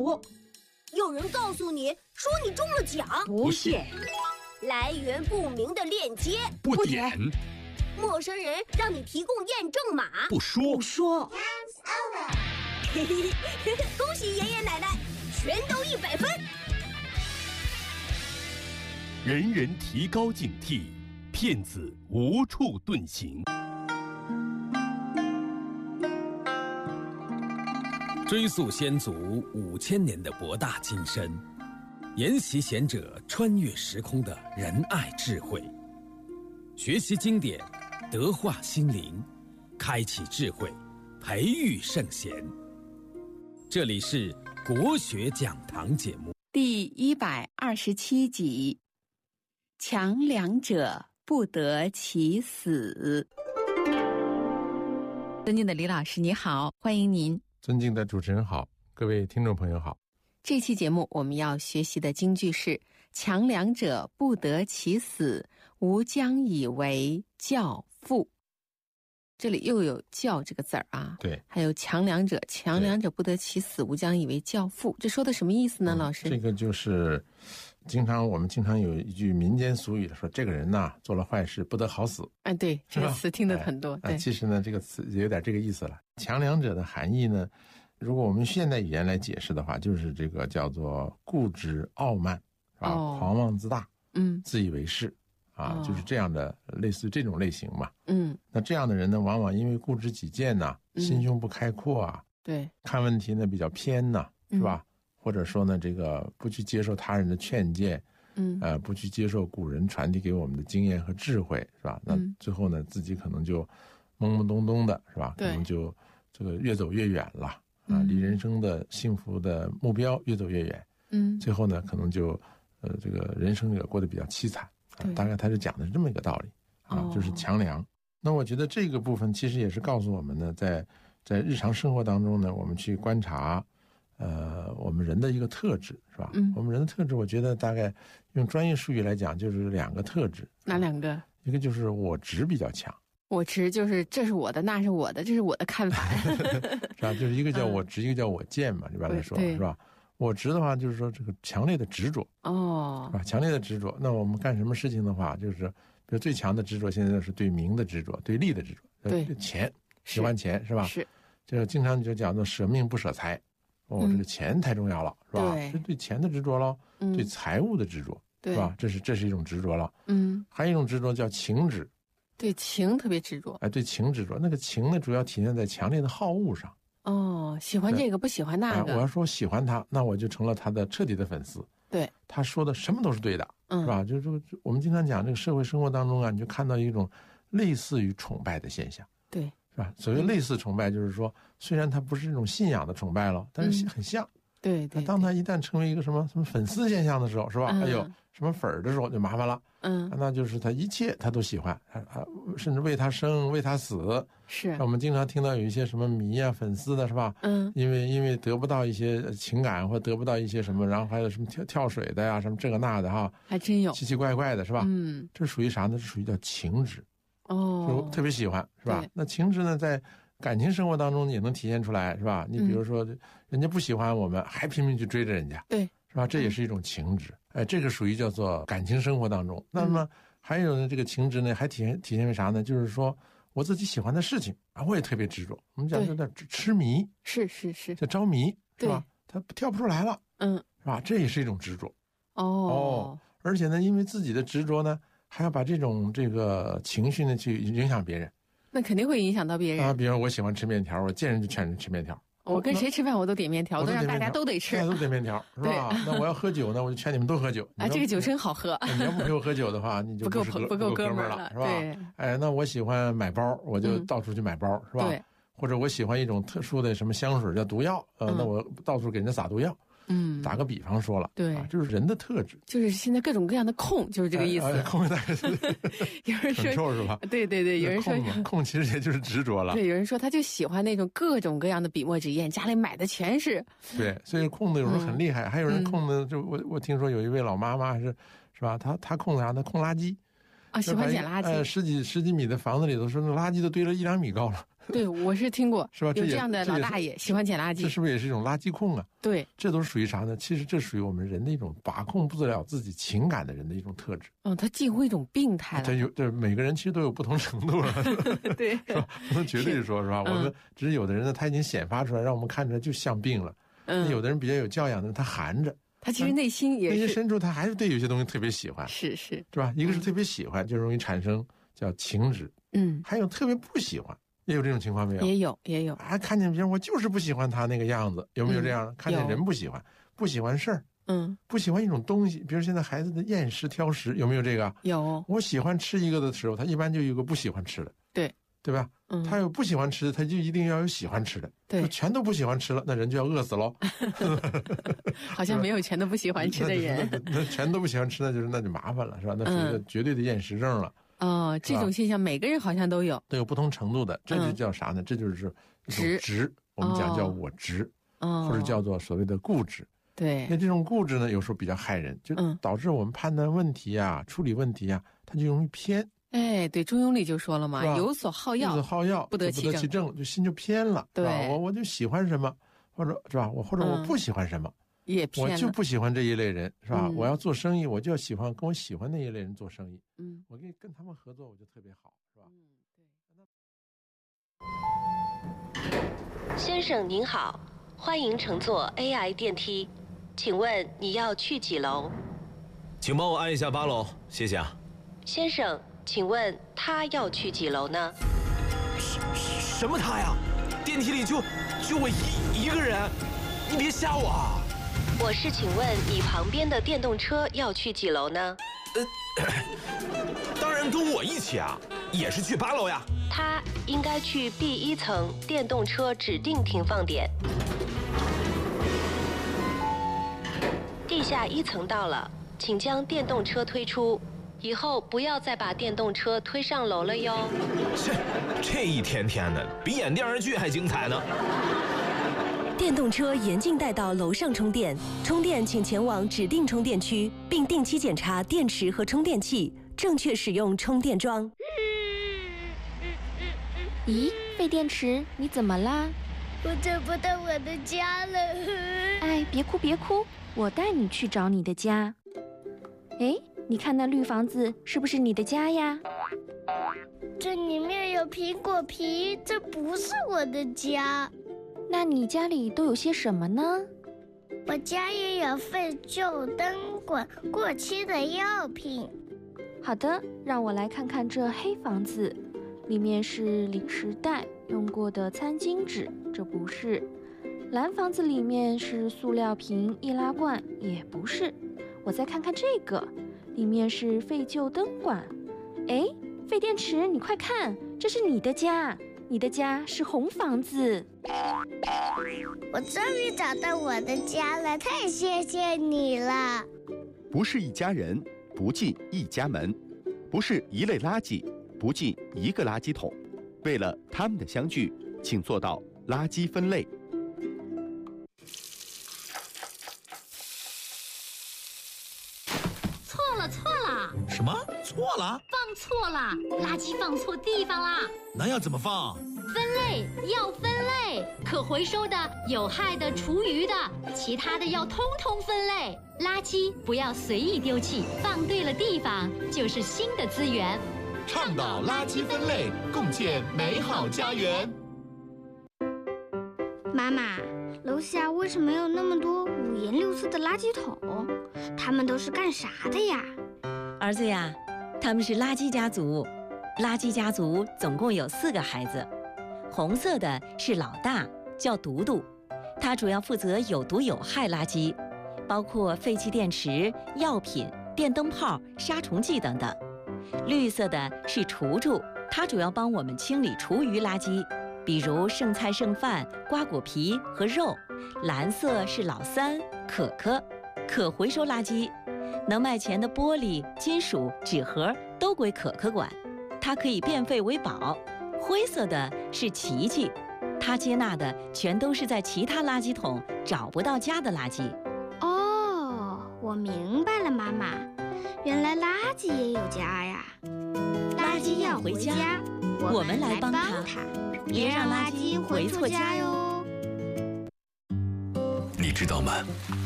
说。 有人告诉你说你中了奖， 不信。 来源不明的链接， 不点。 陌生人让你提供验证码， 不说。 嘿嘿嘿，恭喜爷爷奶奶，全都100分。 人人提高警惕，骗子无处遁形。 追溯先祖5000年的博大精深，研习贤者穿越时空的仁爱智慧，学习经典，德化心灵，开启智慧，培育圣贤。这里是国学讲堂节目第127集，强梁者不得其死。尊敬的李老师你好，欢迎您。 尊敬的主持人好，各位听众朋友好。 这期节目我们要学习的金句是：强梁者不得其死，吾将以为教父。这里又有教这个字儿啊， 对， 还有强梁者不得其死，吾将以为教父。这说的什么意思呢，老师？ 这个就是我们经常有一句民间俗语说，这个人呐做了坏事不得好死。 对，这个词听得很多。对， 其实呢这个词也有点这个意思了。强梁者的含义呢，如果我们现代语言来解释的话，就是这个叫做固执傲慢，是吧？狂妄自大，自以为是啊，就是这样的，类似于这种类型嘛。那这样的人呢，往往因为固执己见呐，心胸不开阔啊， 对， 看问题呢比较偏呐，是吧？或者说呢，这个不去接受他人的劝谏，不去接受古人传递给我们的经验和智慧，是吧？那最后呢，自己可能就懵懵懂懂的，是吧？可能就这个越走越远了啊，离人生的幸福的目标越走越远。最后呢，可能就这个人生也过得比较凄惨。大概他就讲的是这么一个道理啊，就是强梁。那我觉得这个部分其实也是告诉我们呢，在日常生活当中呢，我们去观察我们人的一个特质，是吧？我们人的特质，我觉得大概用专业术语来讲，就是2个特质。 哪2个？ 一个就是我执比较强。 我执就是这是我的，那是我的，这是我的看法， 是吧？就是一个叫我执，一个叫我见嘛，一般来说，是吧？我执的话，就是说这个强烈的执着，是吧？强烈的执着。那我们干什么事情的话，就是比如最强的执着，现在是对名的执着，对利的执着，对钱，喜欢钱，是吧？是，就是经常就讲做舍命不舍财。这个钱太重要了，是吧？这对钱的执着了，对财物的执着，是吧？这是一种执着了。还有一种执着叫情执， 对情特别执着。 对情执着，那个情呢，主要体现在强烈的好恶上。 喜欢这个不喜欢那个。 我要说喜欢他，那我就成了他的彻底的粉丝。 对， 他说的什么都是对的，是吧？就是我们经常讲这个社会生活当中啊，你就看到一种类似于崇拜的现象。对，是吧？所谓类似崇拜，就是说虽然它不是这种信仰的崇拜了，但是很像。对，当他一旦成为一个什么粉丝现象的时候，是吧？什么粉儿的时候就麻烦了。那就是他一切他都喜欢，甚至为他生为他死。是，我们经常听到有一些什么迷啊粉丝的，是吧？因为得不到一些情感或得不到一些什么，然后还有什么跳水的呀，什么这个那的哈， 还真有奇奇怪怪的，是吧？这属于啥呢？这属于叫情执。就特别喜欢，是吧？那情执呢，在感情生活当中也能体现出来，是吧？你比如说，人家不喜欢我们，还拼命去追着人家，对，是吧？这也是一种情执。这个属于叫做感情生活当中。那么还有呢，这个情执呢，还体现为啥呢？就是说我自己喜欢的事情啊，我也特别执着。我们讲叫痴迷，是，叫着迷，是吧？他跳不出来了，是吧？这也是一种执着。而且呢，因为自己的执着呢，还要把这个情绪呢去影响别人。 那肯定会影响到别人啊！ 比如我喜欢吃面条，我见人就劝人吃面条。 我跟谁吃饭我都点面条，都让大家都得吃， 都点面条，是吧？那我要喝酒呢，我就劝你们都喝酒。 这个酒真好喝。 你要不陪我喝酒的话，你就不够哥们儿了，是吧？对。那我喜欢买包，我就到处去买包，是吧？对。或者我喜欢一种特殊的什么香水叫毒药，那我到处给人家撒毒药。打个比方说了，对，就是人的特质， 就是现在各种各样的控，就是这个意思。 控大概是有人说是吧？ 对，有人说控其实也就是执着了。 对，有人说他就喜欢那种各种各样的笔墨纸砚，家里买的全是。 对，所以控的有时候很厉害，还有人控的，就我听说有一位老妈妈是吧？她控啥呢？控垃圾。 啊，喜欢捡垃圾。 十几米的房子里头，说那垃圾都堆了1、2米高了。 对，我是听过， 是吧？ 有这样的老大爷喜欢捡垃圾， 这是不是也是一种垃圾控啊？ 对， 这都属于啥呢？其实这属于我们人的一种把控不了自己情感的人的一种特质。 他近乎一种病态了。 这每个人其实都有不同程度了， 对， 是吧？不能绝对说，是吧？我们只是有的人呢，他已经显发出来，让我们看着就像病了。有的人比较有教养的人，他含着， 他其实内心也是， 内心深处他还是对有些东西特别喜欢， 是吧？一个是特别喜欢，就容易产生叫情执，还有特别不喜欢。也有这种情况没有？ 也有。 还看见别人，我就是不喜欢他那个样子，有没有这样？看见人不喜欢，不喜欢事儿，不喜欢一种东西，比如现在孩子的厌食挑食，有没有这个？ 有。 我喜欢吃一个的时候，他一般就有个不喜欢吃的，对吧？他有不喜欢吃的，他就一定要有喜欢吃的，对，全都不喜欢吃了，那人就要饿死喽。 好像没有全都不喜欢吃的人， 那全都不喜欢吃，那就麻烦了，是吧？那是一个绝对的厌食症了。 这种现象每个人好像都有不同程度的，这就叫啥呢？这就是执，我们讲叫我执，或者叫做所谓的固执。 对， 那这种固执呢，有时候比较害人，就导致我们判断问题啊、处理问题啊，它就容易偏。 对，中庸里就说了嘛，有所好要，不得其正，就心就偏了。对，我就喜欢什么，或者是吧，或者我不喜欢什么。 也偏了， 我就不喜欢这一类人，是吧？我要做生意，我就要喜欢跟我喜欢那一类人做生意。我跟他们合作，我就特别好，是吧？ 先生您好，欢迎乘坐 AI 电梯，请问你要去几楼？ 请帮我按一下8楼，谢谢啊。 先生，请问他要去几楼呢？ 什么他呀？电梯里就我一个人，你别吓我啊！ 我是请问你旁边的电动车要去几楼呢？ 当然跟我一起啊，也是去8楼呀。 他应该去第1层电动车指定停放点。地下1层到了，请将电动车推出，以后不要再把电动车推上楼了哟。 这一天天的，比演电视剧还精彩呢。 电动车严禁带到楼上充电，充电请前往指定充电区，并定期检查电池和充电器，正确使用充电桩。 咦，废电池，你怎么啦？ 我找不到我的家了。 哎，别哭，我带你去找你的家。哎，你看那绿房子是不是你的家呀？ 这里面有苹果皮，这不是我的家。 那你家里都有些什么呢？ 我家也有废旧灯管、过期的药品。 好的，让我来看看这黑房子，里面是零食袋、用过的餐巾纸，这不是。蓝房子里面是塑料瓶、易拉罐，也不是。我再看看这个，里面是废旧灯管。哎，废电池，你快看，这是你的家。你的家是红房子。 我终于找到我的家了，太谢谢你了。 不是一家人，不进一家门；不是一类垃圾，不进一个垃圾桶。为了他们的相聚，请做到垃圾分类。 错了！ 什么？错了？ 放错了，垃圾放错地方啦！ 那要怎么放？ 分类要分类，可回收的、有害的、厨余的，其他的要通通分类。垃圾不要随意丢弃，放对了地方就是新的资源。 倡导垃圾分类，共建美好家园。 妈妈，楼下为什么有那么多五颜六色的垃圾桶？他们都是干啥的呀？ 儿子呀，他们是垃圾家族。垃圾家族总共有4个孩子，红色的是老大，叫独独，他主要负责有毒有害垃圾，包括废弃电池、药品、电灯泡、杀虫剂等等。绿色的是厨厨，他主要帮我们清理厨余垃圾，比如剩菜剩饭、瓜果皮和肉。蓝色是老三，可可，可回收垃圾，能卖钱的玻璃、金属、纸盒都归可可管，它可以变废为宝。灰色的是琪琪，他接纳的全都是在其他垃圾桶找不到家的垃圾。 哦，我明白了，妈妈。 原来垃圾也有家呀！垃圾要回家，我们来帮它，别让垃圾回错家哟。 你知道吗？